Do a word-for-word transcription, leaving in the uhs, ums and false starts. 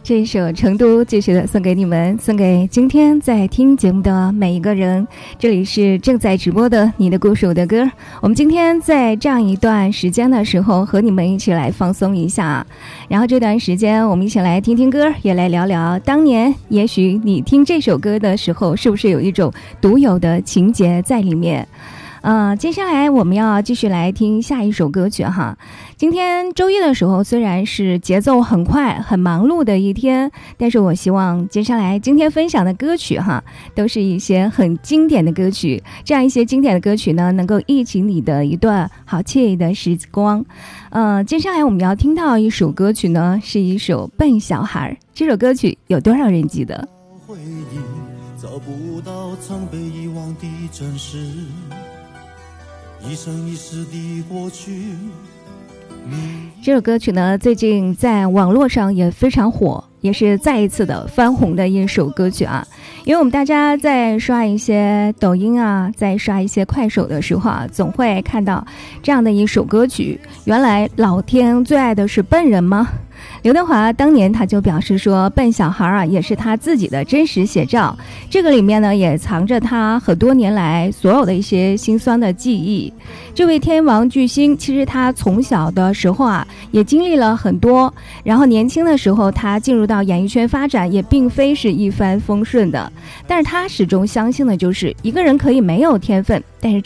这一首《成都》继续的送给你们，送给今天在听节目的每一个人。这里是正在直播的你的故事我的歌。我们今天在这样一段时间的时候，和你们一起来放松一下，然后这段时间我们一起来听听歌，也来聊聊当年也许你听这首歌的时候，是不是有一种独有的情节在里面。呃，接下来我们要继续来听下一首歌曲哈。今天周一的时候，虽然是节奏很快、很忙碌的一天，但是我希望接下来今天分享的歌曲哈，都是一些很经典的歌曲。这样一些经典的歌曲呢，能够忆起你的一段好惬意的时光。呃，接下来我们要听到一首歌曲呢，是一首《笨小孩》。这首歌曲有多少人记得？ 回忆找不到曾被遗忘的真实，一生一世的过去。 这首歌曲呢，最近在网络上也非常火，也是再一次的翻红的一首歌曲啊。因为我们大家在刷一些抖音啊，在刷一些快手的时候啊，总会看到这样的一首歌曲。原来老天最爱的是笨人吗？刘德华当年他就表示说，笨小孩啊也是他自己的真实写照，这个里面呢也藏着他很多年来所有的一些辛酸的记忆。这位天王巨星其实他从小的时候啊也经历了很多，然后年轻的时候他进入到演艺圈发展也并非是一帆风顺的，但是他始终相信的就是一个人可以没有天分，但是